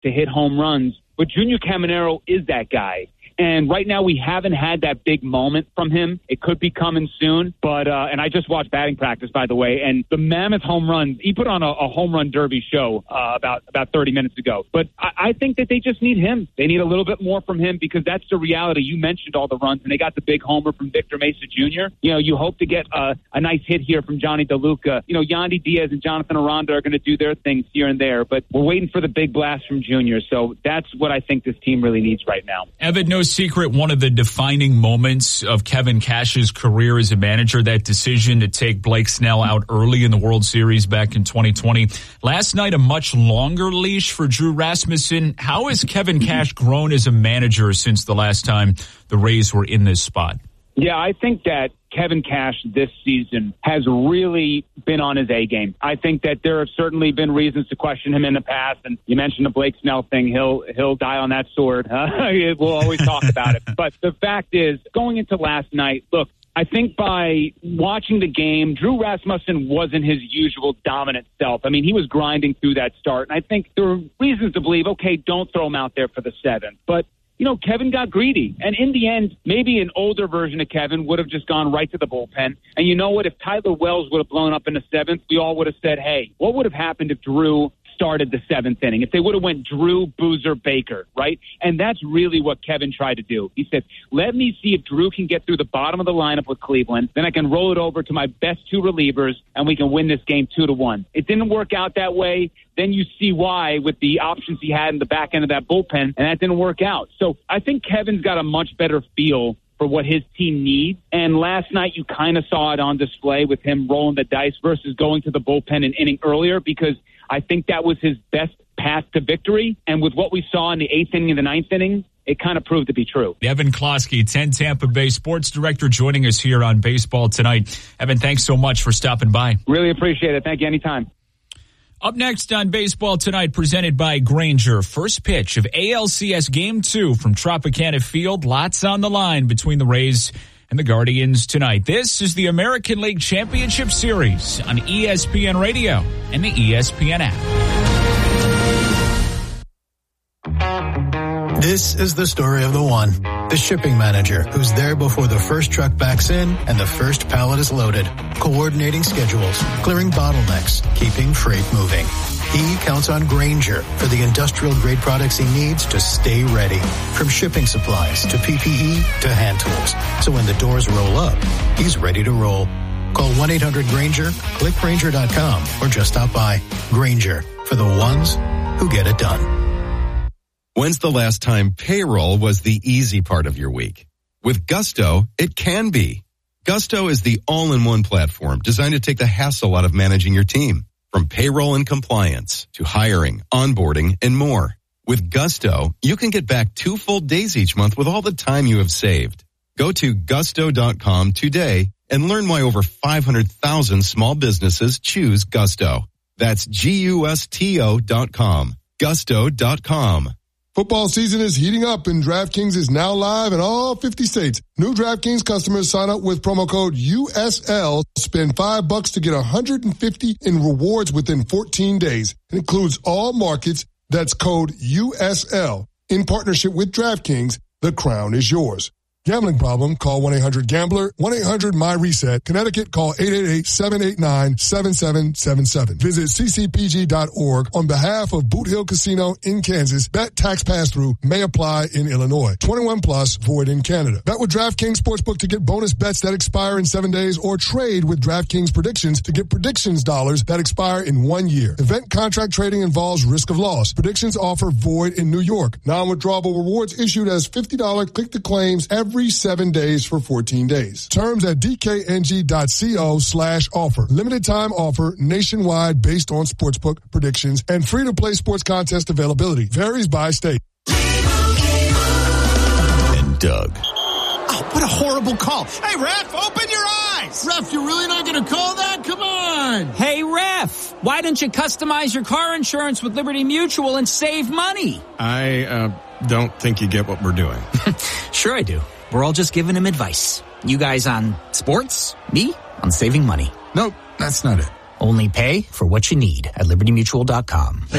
to hit home runs. But Junior Caminero is that guy. And right now we haven't had that big moment from him. It could be coming soon. But and I just watched batting practice, by the way, and the mammoth home runs. He put on a home run derby show about 30 minutes ago. But I think that they just need him. They need a little bit more from him because that's the reality. You mentioned all the runs, and they got the big homer from Victor Mesa Jr. You know, you hope to get a nice hit here from Johnny DeLuca. You know, Yandy Diaz and Jonathan Aranda are going to do their things here and there. But we're waiting for the big blast from Junior. So that's what I think this team really needs right now. Evan, no secret, one of the defining moments of Kevin Cash's career as a manager, that decision to take Blake Snell out early in the World Series back in 2020. Last night, a much longer leash for Drew Rasmussen. How has Kevin Cash grown as a manager since the last time the Rays were in this spot? Yeah, I think that Kevin Cash this season has really been on his A game. I think that there have certainly been reasons to question him in the past, and you mentioned the Blake Snell thing. He'll die on that sword. We'll always talk about it. But the fact is, going into last night, look, I think by watching the game, Drew Rasmussen wasn't his usual dominant self. I mean, he was grinding through that start, and I think there were reasons to believe, okay, don't throw him out there for the seventh. But you know, Kevin got greedy. And in the end, maybe an older version of Kevin would have just gone right to the bullpen. And you know what? If Tyler Wells would have blown up in the seventh, we all would have said, hey, what would have happened if Drew started the seventh inning? If they would have went Drew, Boozer, Baker, right? And that's really what Kevin tried to do. He said, let me see if Drew can get through the bottom of the lineup with Cleveland. Then I can roll it over to my best two relievers, and we can win this game 2-1. It didn't work out that way. Then you see why with the options he had in the back end of that bullpen, and that didn't work out. So I think Kevin's got a much better feel for what his team needs. And last night you kind of saw it on display with him rolling the dice versus going to the bullpen an inning earlier, because I think that was his best path to victory. And with what we saw in the 8th inning and the 9th inning, it kind of proved to be true. Evan Klosky, 10 Tampa Bay Sports Director, joining us here on Baseball Tonight. Evan, thanks so much for stopping by. Really appreciate it. Thank you. Anytime. Up next on Baseball Tonight, presented by Grainger. First pitch of ALCS Game 2 from Tropicana Field. Lots on the line between the Rays and the Guardians tonight. This is the American League Championship Series on ESPN Radio and the ESPN app. This is the story of the one, the shipping manager, who's there before the first truck backs in and the first pallet is loaded, coordinating schedules, clearing bottlenecks, keeping freight moving. He counts on Grainger for the industrial-grade products he needs to stay ready, from shipping supplies to PPE to hand tools. So when the doors roll up, he's ready to roll. Call 1-800-GRAINGER, click Grainger.com, or just stop by. Grainger, for the ones who get it done. When's the last time payroll was the easy part of your week? With Gusto, it can be. Gusto is the all-in-one platform designed to take the hassle out of managing your team. From payroll and compliance to hiring, onboarding, and more. With Gusto, you can get back 2 full days each month with all the time you have saved. Go to gusto.com today and learn why over 500,000 small businesses choose Gusto. That's GUSTO.com. Gusto.com. Football season is heating up, and DraftKings is now live in all 50 states. New DraftKings customers sign up with promo code USL. Spend $5 to get $150 in rewards within 14 days. It includes all markets. That's code USL. In partnership with DraftKings, the crown is yours. Gambling problem? Call 1-800-GAMBLER. 1-800-MY-RESET. Connecticut, call 888-789-7777. Visit ccpg.org on behalf of Boot Hill Casino in Kansas. Bet tax pass-through may apply in Illinois. 21 plus, void in Canada. Bet with DraftKings Sportsbook to get bonus bets that expire in 7 days, or trade with DraftKings Predictions to get predictions dollars that expire in 1 year. Event contract trading involves risk of loss. Predictions offer void in New York. Non-withdrawable rewards issued as $50 click-to-claims every 7 days for 14 days. Terms at dkng.co/offer. Limited time offer nationwide based on sportsbook predictions and free to play sports contest availability. Varies by state. And Doug. Oh, what a horrible call. Hey, ref, open your eyes. Ref, you're really not going to call that? Come on. Hey, ref, why don't you customize your car insurance with Liberty Mutual and save money? I don't think you get what we're doing. Sure I do. We're all just giving him advice. You guys on sports, me on saving money. Nope, that's not it. Only pay for what you need at libertymutual.com.